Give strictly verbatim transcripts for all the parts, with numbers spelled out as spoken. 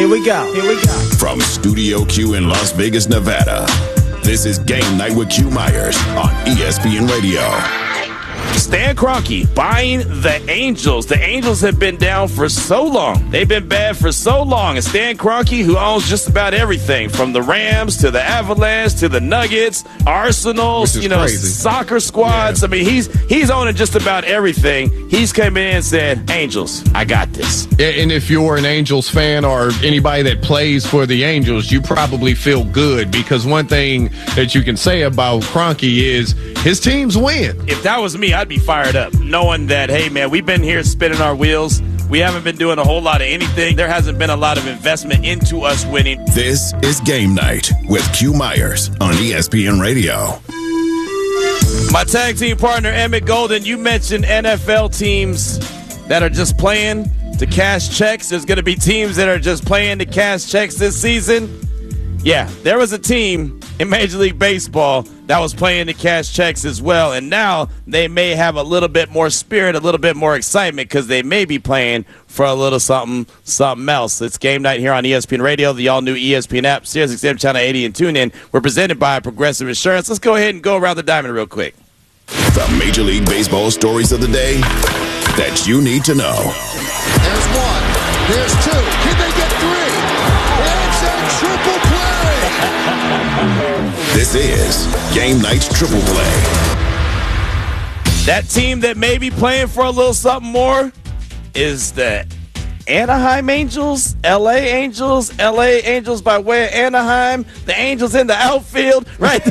Here we go. Here we go. From Studio Q in Las Vegas, Nevada, this is Game Night with Q Myers on E S P N Radio. Stan Kroenke buying the Angels. The Angels have been down for so long. They've been bad for so long. And Stan Kroenke, who owns just about everything, from the Rams to the Avalanche to the Nuggets, Arsenal, you know, crazy. soccer squads. Yeah. I mean, he's he's owning just about everything. He's come in and said, Angels, I got this. And if you're an Angels fan or anybody that plays for the Angels, you probably feel good, because one thing that you can say about Kroenke is his teams win. If that was me, I'd be fired up, knowing that, hey, man, we've been here spinning our wheels. We haven't been doing a whole lot of anything. There hasn't been a lot of investment into us winning. This is Game Night with Q Myers on E S P N Radio. My tag team partner, Emmett Golden, you mentioned N F L teams that are just playing to cash checks. There's going to be teams that are just playing to cash checks this season. Yeah, there was a team in Major League Baseball that was playing to cash checks as well, and now they may have a little bit more spirit, a little bit more excitement, because they may be playing for a little something, something else. It's Game Night here on E S P N Radio, the all-new E S P N app, Sirius X M Channel eighty, and TuneIn. We're presented by Progressive Insurance. Let's go ahead and go around the diamond real quick. The Major League Baseball stories of the day that you need to know. There's one. There's two. Can they get three? It's a triple play. This is Game Night's Triple Play. That team that may be playing for a little something more is the Anaheim Angels, L A Angels, L A Angels by way of Anaheim, the Angels in the outfield, right?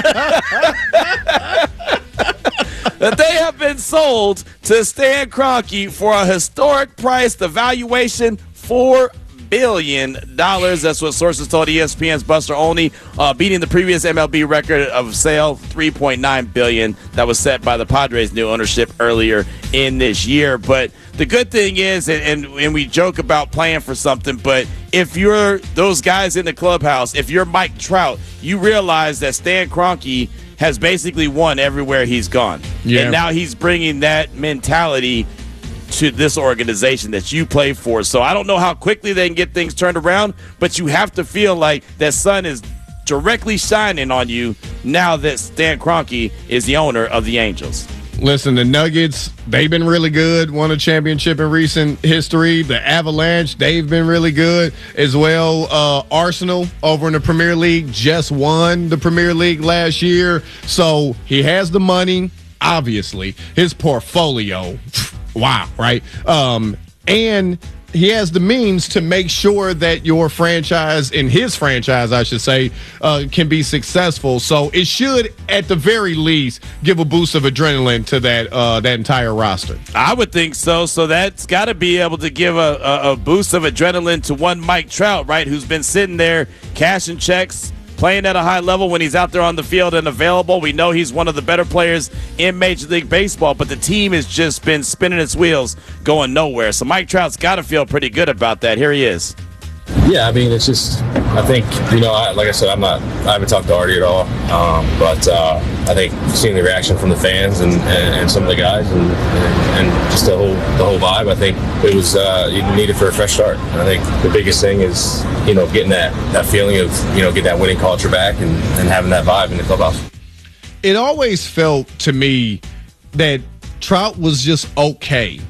That they have been sold to Stan Kroenke for a historic price. The valuation, four billion dollars. That's what sources told E S P N's Buster Olney, uh, beating the previous M L B record of sale, three point nine billion dollars, that was set by the Padres' new ownership earlier in this year. But the good thing is, and, and, and we joke about playing for something, but if you're those guys in the clubhouse, if you're Mike Trout, you realize that Stan Kroenke has basically won everywhere he's gone. Yeah. And now he's bringing that mentality to this organization that you play for. So I don't know how quickly they can get things turned around, but you have to feel like that sun is directly shining on you now that Stan Kroenke is the owner of the Angels. Listen, the Nuggets, they've been really good, won a championship in recent history. The Avalanche, they've been really good as well. Uh, Arsenal over in the Premier League just won the Premier League last year. So he has the money, obviously. His portfolio, wow, right? Um, and he has the means to make sure that your franchise, and his franchise, I should say, uh, can be successful. So it should, at the very least, give a boost of adrenaline to that uh, that entire roster. I would think so. So that's got to be able to give a, a, a boost of adrenaline to one Mike Trout, right, who's been sitting there cashing checks, playing at a high level when he's out there on the field and available. We know he's one of the better players in Major League Baseball, but the team has just been spinning its wheels, going nowhere. So Mike Trout's got to feel pretty good about that. Here he is. Yeah, I mean, it's just, I think, you know, I, like I said, I'm not, I haven't talked to Artie at all, um, but uh, I think seeing the reaction from the fans and, and, and some of the guys and, and, and just the whole the whole vibe, I think it was uh, you needed for a fresh start. And I think the biggest thing is, you know, getting that, that feeling of, you know, get that winning culture back and, and having that vibe in the clubhouse. It always felt to me that Trout was just okay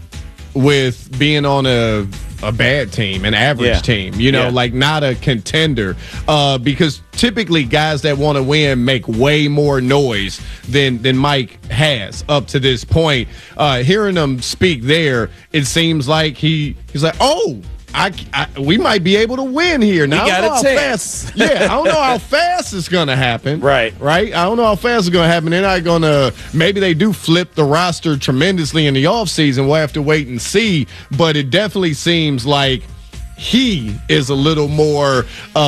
with being on a a bad team, an average Yeah. team, you know, Yeah. like not a contender, uh, because typically guys that want to win make way more noise than than Mike has up to this point. Uh, hearing him speak there, it seems like he he's like, oh, I, I we might be able to win here. Now, We I got don't know a how chance. fast, yeah, I don't know how fast it's gonna happen. Right. Right. I don't know how fast it's gonna happen. They're not gonna. Maybe they do flip the roster tremendously in the offseason. We'll have to wait and see. But it definitely seems like he is a little more.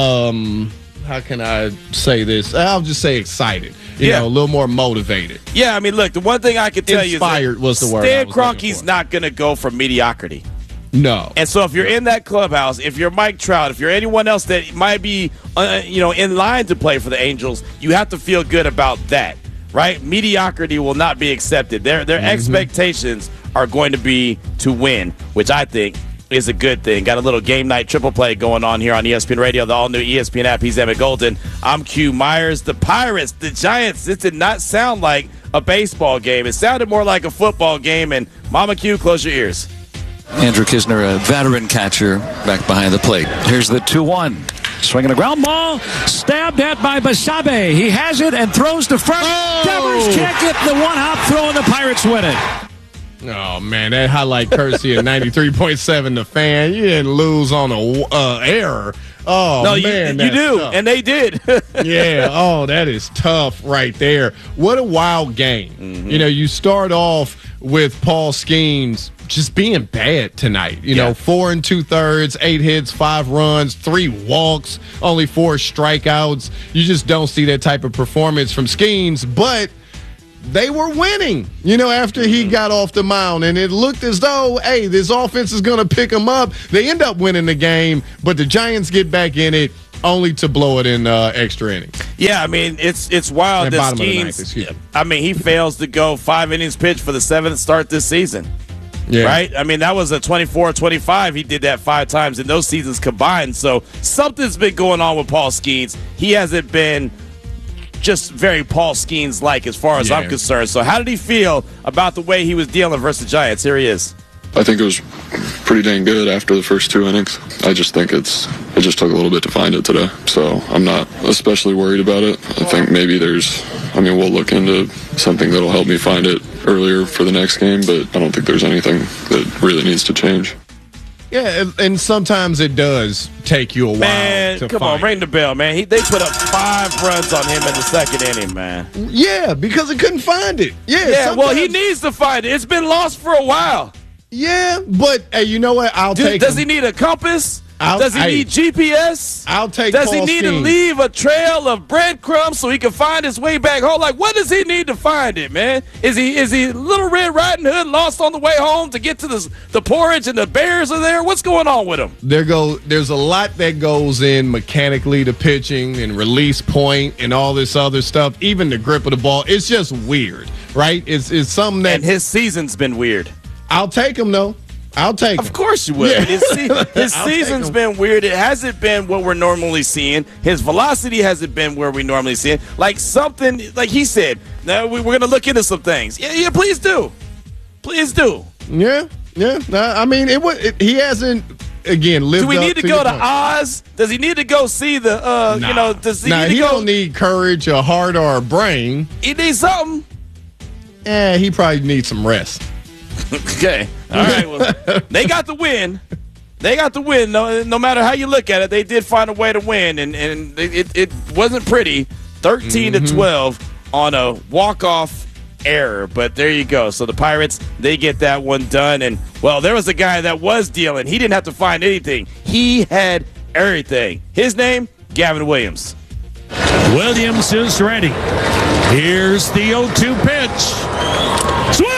Um, how can I say this? I'll just say excited. You Yeah. know, a little more motivated. Yeah, I mean, look, the one thing I can tell Inspired you is that was the word I Stan was looking Kroenke's for. not going to go for mediocrity. No. And so if you're in that clubhouse, if you're Mike Trout, if you're anyone else that might be, uh, you know, in line to play for the Angels, you have to feel good about that, right? Mediocrity will not be accepted. Their their Mm-hmm. expectations are going to be to win, which I think is a good thing. Got a little game night triple play going on here on E S P N Radio, the all-new E S P N app. He's Emmett Golden. I'm Q Myers. The Pirates, the Giants, this did not sound like a baseball game. It sounded more like a football game, and Mama Q, close your ears. Andrew Kisner, a veteran catcher, back behind the plate. Here's the two one. Swinging a ground ball, stabbed at by Basabe. He has it and throws to first. Oh! Devers can't get the one-hop throw, and the Pirates win it. Oh, man, that highlight courtesy of ninety-three point seven The Fan. You didn't lose on a uh, error. Oh, no, man, you, you do, tough. and they did. Yeah, oh, that is tough right there. What a wild game. Mm-hmm. You know, you start off with Paul Skeens just being bad tonight. You yeah. know, four and two-thirds, eight hits, five runs, three walks, only four strikeouts. You just don't see that type of performance from Skeens, but they were winning, you know, after he got off the mound, and it looked as though, hey, this offense is going to pick them up. They end up winning the game, but the Giants get back in it only to blow it in uh, extra innings. Yeah, I mean, it's it's wild and that Skeens, I mean, he fails to go five innings pitched for the seventh start this season. Yeah. Right? I mean, that was a twenty-four twenty-five. He did that five times in those seasons combined. So something's been going on with Paul Skeens. He hasn't been just very Paul Skeens-like as far as yeah. I'm concerned. So how did he feel about the way he was dealing versus the Giants? Here he is. I think it was pretty dang good after the first two innings. I just think it's it just took a little bit to find it today. So I'm not especially worried about it. I think maybe there's, I mean, we'll look into something that'll help me find it earlier for the next game, but I don't think there's anything that really needs to change. Yeah, and sometimes it does take you a while man, to come find on, ring the bell, man. He, they put up five runs on him in the second inning, man. Yeah, because he couldn't find it. Yeah, yeah well, he needs to find it. It's been lost for a while. Yeah, but hey, you know what? I'll Dude, take Does him. he need a compass? I'll, Does he I, need G P S? I'll take Does Paul he need Skeens. to leave a trail of breadcrumbs so he can find his way back home? Like, what does he need to find it, man? Is he is he Little Red Riding Hood lost on the way home to get to the, the porridge and the bears are there? What's going on with him? There go. There's a lot that goes in mechanically to pitching and release point and all this other stuff. Even the grip of the ball. It's just weird, right? It's, it's something that. And his season's been weird. I'll take him, though. I'll take him. Of course you would. Yeah. His, se- his season's been weird. It hasn't been what we're normally seeing. His velocity hasn't been where we normally see it. Like something, like he said, now we, we're going to look into some things. Yeah, yeah, please do. Please do. Yeah, yeah. I mean, it was. It, he hasn't, again, lived Do we up need to, to go to point. Oz? Does he need to go see the, uh, nah. you know, does he nah, need to he go? don't need courage, a heart, or a brain. He needs something. Eh, he probably needs some rest. Okay. All right. Well, they got the win. They got the win. No, no matter how you look at it, they did find a way to win, and and it, it wasn't pretty. Thirteen mm-hmm. to twelve on a walk-off error, but there you go. So the Pirates, they get that one done, and well, there was a guy that was dealing. He didn't have to find anything. He had everything. His name, Gavin Williams. Williams is ready. Here's the oh two pitch. Swing!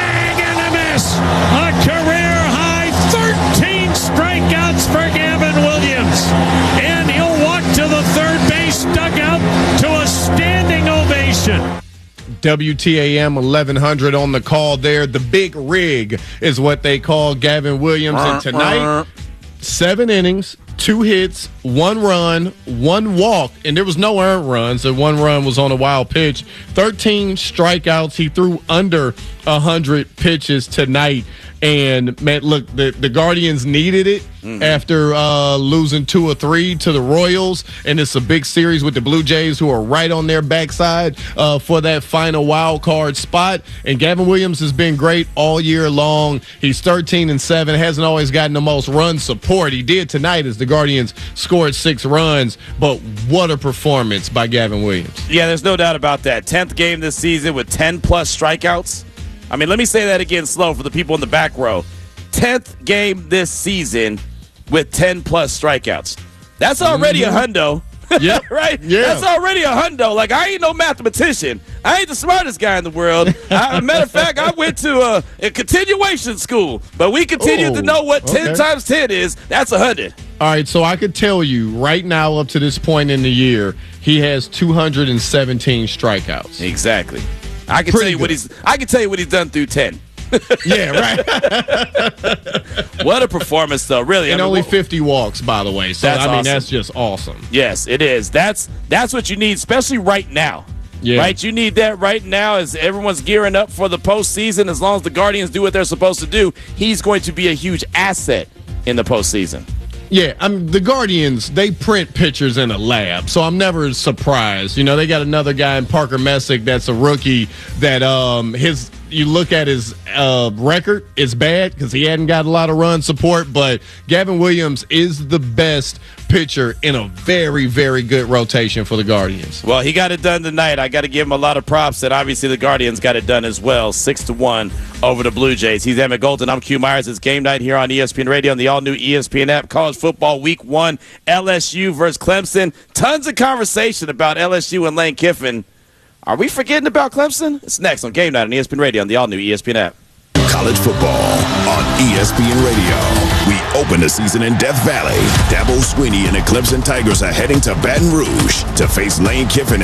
A career-high thirteen strikeouts for Gavin Williams. And he'll walk to the third base dugout to a standing ovation. W T A M eleven hundred on the call there. The big rig is what they call Gavin Williams. And tonight, seven innings, two hits, one run, one walk, and there was no earned runs. The one run was on a wild pitch. thirteen strikeouts. He threw under one hundred pitches tonight. And, man, look, the, the Guardians needed it mm-hmm. after uh, losing two or three to the Royals. And it's a big series with the Blue Jays, who are right on their backside uh, for that final wild card spot. And Gavin Williams has been great all year long. He's thirteen and seven, hasn't always gotten the most run support. He did tonight as the Guardians scored six runs. But what a performance by Gavin Williams. Yeah, there's no doubt about that. tenth game this season with ten-plus strikeouts. I mean, let me say that again slow for the people in the back row. tenth game this season with ten-plus strikeouts. That's already mm-hmm. a hundo. Yeah, right? Yeah. That's already a hundo. Like, I ain't no mathematician. I ain't the smartest guy in the world. I, matter of fact, I went to a, a continuation school, but we continue Ooh, to know what ten okay. times ten is. That's a hundred. All right, so I could tell you right now up to this point in the year, he has two hundred seventeen strikeouts. Exactly. I can Pretty tell you good. what he's. I can tell you what he's done through ten. Yeah, right. What a performance, though, really. And I mean, only what, fifty walks, by the way. So, That's I mean, awesome. that's just awesome. Yes, it is. That's that's what you need, especially right now. Yeah. Right? You need that right now as everyone's gearing up for the postseason. As long as the Guardians do what they're supposed to do, he's going to be a huge asset in the postseason. Yeah, I mean, the Guardians, they print pictures in a lab, so I'm never surprised. You know, they got another guy in Parker Messick that's a rookie that um his you look at his uh, record, it's bad because he hadn't got a lot of run support, but Gavin Williams is the best pitcher in a very, very good rotation for the Guardians. Well, he got it done tonight. I got to give him a lot of props, and obviously the Guardians got it done as well, six to one over the Blue Jays. He's Emmett Golden. I'm Q Myers. It's game night here on E S P N Radio and the all-new E S P N app. College football week one, L S U versus Clemson. Tons of conversation about L S U and Lane Kiffin. Are we forgetting about Clemson? It's next on Game Night on E S P N Radio and the all-new E S P N app. College football on E S P N Radio. We open the season in Death Valley. Dabo Swinney and the Clemson Tigers are heading to Baton Rouge to face Lane Kiffin